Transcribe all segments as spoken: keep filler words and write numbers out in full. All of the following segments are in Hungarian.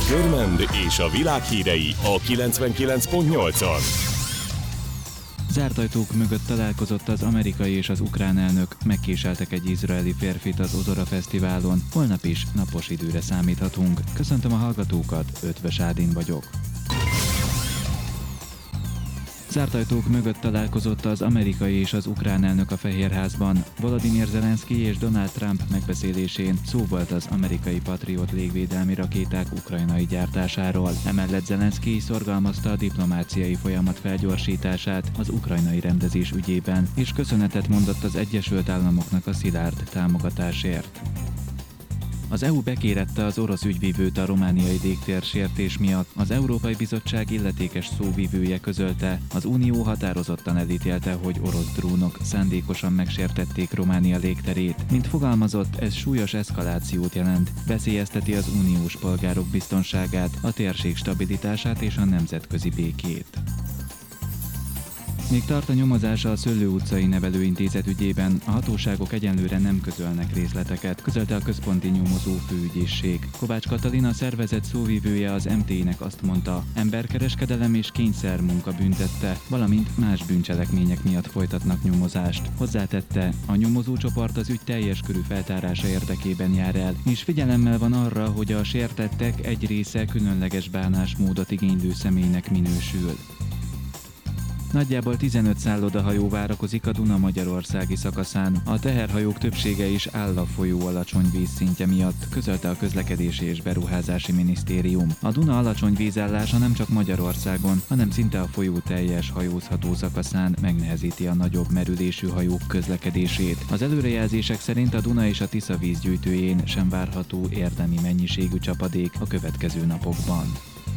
Körmend és a világ hírei a kilencvenkilenc pont nyolcon. Zárt ajtók mögött találkozott az amerikai és az ukrán elnök, megkéseltek egy izraeli férfit az Ozora Fesztiválon. Holnap is napos időre számíthatunk. Köszöntöm a hallgatókat, Ötvös Ádin vagyok. Zárt ajtók mögött találkozott az amerikai és az ukrán elnök a Fehérházban. Volodymyr Zelenszky és Donald Trump megbeszélésén szó volt az amerikai Patriot légvédelmi rakéták ukrajnai gyártásáról. Emellett Zelenszky szorgalmazta a diplomáciai folyamat felgyorsítását az ukrajnai rendezés ügyében, és köszönetet mondott az Egyesült Államoknak a szilárd támogatásért. Az é u bekérette az orosz ügyvívőt a romániai légtérsértés miatt. Az Európai Bizottság illetékes szóvivője közölte, az Unió határozottan elítélte, hogy orosz drónok szándékosan megsértették Románia légterét. Mint fogalmazott, ez súlyos eszkalációt jelent, veszélyezteti az uniós polgárok biztonságát, a térség stabilitását és a nemzetközi békét. Még tart a nyomozása a Szöllő utcai nevelőintézet ügyében, a hatóságok egyenlőre nem közölnek részleteket, közölte a központi nyomozó főügyészség. Kovács Katalin, a szervezet szóvivője az em té é-nek azt mondta, emberkereskedelem és kényszermunka büntette, valamint más bűncselekmények miatt folytatnak nyomozást. Hozzátette, a nyomozócsoport az ügy teljes körű feltárása érdekében jár el, és figyelemmel van arra, hogy a sértettek egy része különleges bánásmódot igénylő személynek minősül. Nagyjából tizenöt szállodahajó várakozik a Duna-magyarországi szakaszán. A teherhajók többsége is áll a folyó alacsony vízszintje miatt, közölte a Közlekedési és Beruházási Minisztérium. A Duna alacsony vízállása nem csak Magyarországon, hanem szinte a folyó teljes hajózható szakaszán megnehezíti a nagyobb merülésű hajók közlekedését. Az előrejelzések szerint a Duna és a Tisza vízgyűjtőjén sem várható érdemi mennyiségű csapadék a következő napokban.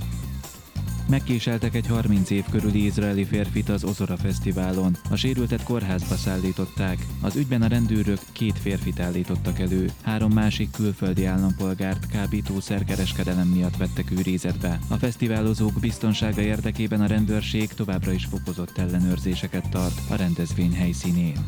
Megkéseltek egy harminc év körüli izraeli férfit az Ozora Fesztiválon. A sérültet kórházba szállították. Az ügyben a rendőrök két férfit állítottak elő. Három másik külföldi állampolgárt kábítószer-kereskedelem miatt vettek őrizetbe. A fesztiválozók biztonsága érdekében a rendőrség továbbra is fokozott ellenőrzéseket tart a rendezvény helyszínén.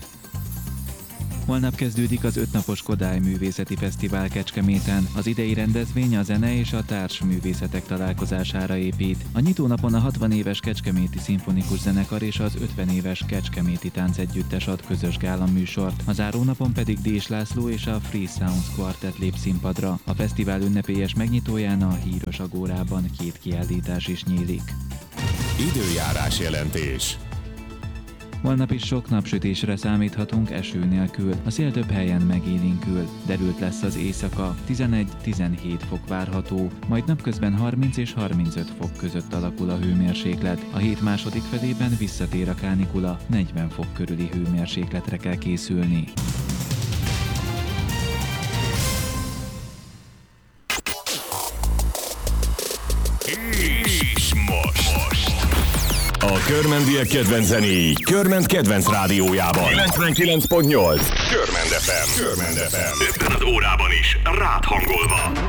Holnap kezdődik az ötnapos Kodály Művészeti Fesztivál Kecskeméten. Az idei rendezvény a zene és a társművészetek találkozására épít. A nyitónapon a hatvan éves Kecskeméti Szimfonikus Zenekar és az ötven éves Kecskeméti Táncegyüttes ad közös gálaműsort. A zárónapon pedig Dés László és a Free Sounds Quartet lép színpadra. A fesztivál ünnepélyes megnyitóján a Híros Agórában két kiállítás is nyílik. Időjárás jelentés. Holnap is sok napsütésre számíthatunk eső nélkül, a szél több helyen megélénkül, derült lesz az éjszaka, tizenegy-tizenhét fok várható, majd napközben harminc és harmincöt fok között alakul a hőmérséklet. A hét második felében visszatér a kánikula, negyven fok körüli hőmérsékletre kell készülni. És most! A körmendiek kedvenc zenéi Körmend kedvenc rádiójában. kilencvenkilenc pont nyolc Körmend ef em. Körmend ef em. Ebben az órában is rád hangolva.